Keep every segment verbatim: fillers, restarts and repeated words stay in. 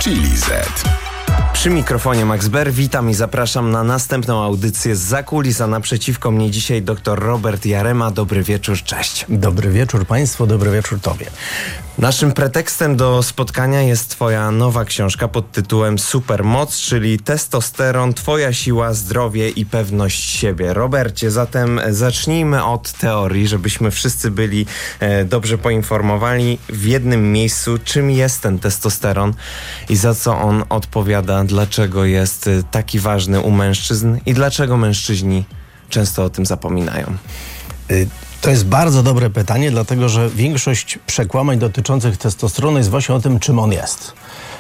Chili Z. Przy mikrofonie Max Ber, witam i zapraszam na następną audycję zza kulis, a naprzeciwko mnie dzisiaj dr Robert Jarema. Dobry wieczór, cześć. Dobry wieczór Państwu, dobry wieczór Tobie. Naszym pretekstem do spotkania jest Twoja nowa książka pod tytułem Supermoc, czyli testosteron, Twoja siła, zdrowie i pewność siebie. Robercie, zatem zacznijmy od teorii, żebyśmy wszyscy byli e, dobrze poinformowani w jednym miejscu, czym jest ten testosteron i za co on odpowiada, dlaczego jest taki ważny u mężczyzn i dlaczego mężczyźni często o tym zapominają. Y- To jest bardzo dobre pytanie, dlatego że większość przekłamań dotyczących testosteronu jest właśnie o tym, czym on jest.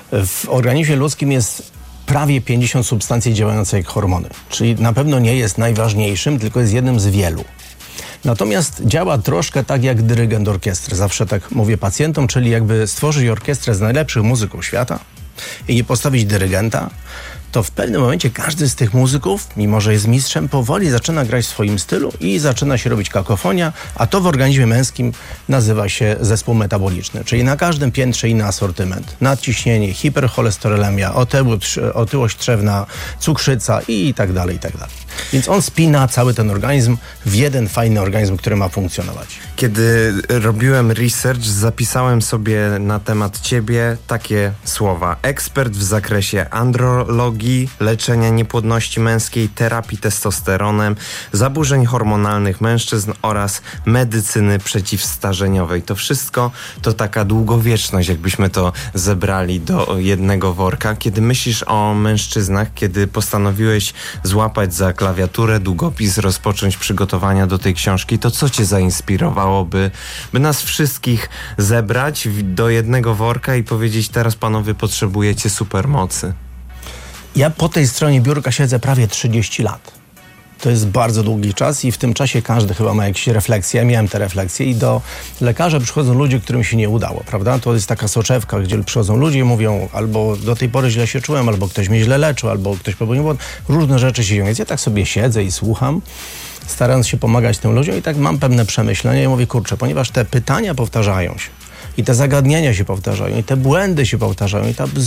W organizmie ludzkim jest prawie pięćdziesiąt substancji działających jak hormony, czyli na pewno nie jest najważniejszym, tylko jest jednym z wielu. Natomiast działa troszkę tak jak dyrygent orkiestry. Zawsze tak mówię pacjentom, czyli jakby stworzyć orkiestrę z najlepszych muzyków świata i nie postawić dyrygenta, to w pewnym momencie każdy z tych muzyków, mimo że jest mistrzem, powoli zaczyna grać w swoim stylu i zaczyna się robić kakofonia, a to w organizmie męskim nazywa się zespół metaboliczny, czyli na każdym piętrze inny asortyment. Nadciśnienie, hipercholesterolemia, otyłość, otyłość trzewna, cukrzyca i tak dalej, i tak dalej. Więc on spina cały ten organizm w jeden fajny organizm, który ma funkcjonować. Kiedy robiłem research, zapisałem sobie na temat ciebie takie słowa. Ekspert w zakresie andrologii, leczenia niepłodności męskiej, terapii testosteronem, zaburzeń hormonalnych mężczyzn oraz medycyny przeciwstarzeniowej. To wszystko to taka długowieczność, jakbyśmy to zebrali do jednego worka. Kiedy myślisz o mężczyznach, kiedy postanowiłeś złapać za klawiaturę, długopis, rozpocząć przygotowania do tej książki, to co cię zainspirowało, by, by nas wszystkich zebrać do jednego worka i powiedzieć: teraz panowie potrzebujecie supermocy? Ja po tej stronie biurka siedzę prawie trzydzieści lat. To jest bardzo długi czas i w tym czasie każdy chyba ma jakieś refleksje. Ja miałem te refleksje i do lekarza przychodzą ludzie, którym się nie udało, prawda? To jest taka soczewka, gdzie przychodzą ludzie i mówią: albo do tej pory źle się czułem, albo ktoś mnie źle leczył, albo ktoś popełnił. Różne rzeczy się dzieją. Więc ja tak sobie siedzę i słucham, starając się pomagać tym ludziom i tak mam pewne przemyślenia i mówię: kurczę, ponieważ te pytania powtarzają się i te zagadnienia się powtarzają i te błędy się powtarzają i ta